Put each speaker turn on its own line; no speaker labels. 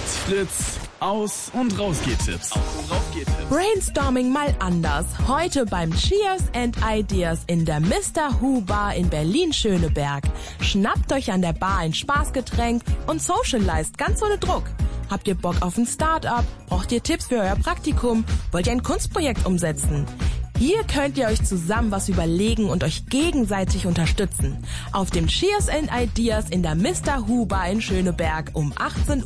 Fritz, Aus- und Rausgehtipps.
Brainstorming mal anders. Heute beim Cheers and Ideas in der Mr. Who Bar in Berlin-Schöneberg. Schnappt euch an der Bar ein Spaßgetränk und socialized ganz ohne Druck. Habt ihr Bock auf ein Start-up? Braucht ihr Tipps für euer Praktikum? Wollt ihr ein Kunstprojekt umsetzen? Hier könnt ihr euch zusammen was überlegen und euch gegenseitig unterstützen. Auf dem Cheers and Ideas in der Mr. Who Bar in Schöneberg um 18